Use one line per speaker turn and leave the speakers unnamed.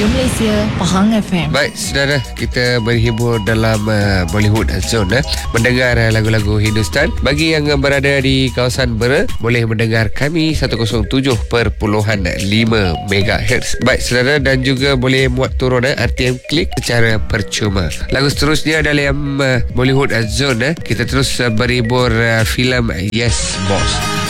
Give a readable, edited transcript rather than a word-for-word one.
Radio Malaysia, Pahang FM.
Baik, saudara, kita berhibur dalam Bollywood Zone, mendengar lagu-lagu Hindustan. Bagi yang berada di kawasan Bera, boleh mendengar kami 107.5 MHz. Baik, saudara, dan juga boleh muat turun RTM Klik secara percuma. Lagu seterusnya dalam Bollywood Zone, kita terus berhibur filem Yes Boss.